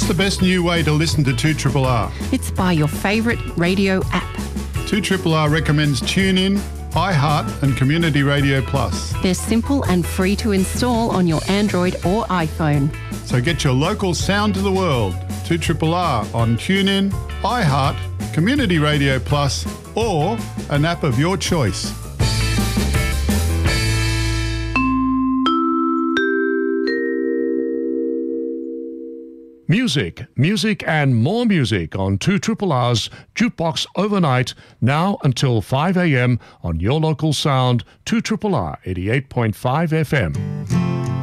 What's the best new way to listen to 2RRR? It's by your favourite radio app. 2RRR recommends TuneIn, iHeart and Community Radio Plus. They're simple and free to install on your Android or iPhone. So get your local sound to the world. 2RRR on TuneIn, iHeart, Community Radio Plus or an app of your choice. Music and more music on 2RRR's Jukebox Overnight, now until 5 a.m. on your local sound, 2RRR 88.5 FM.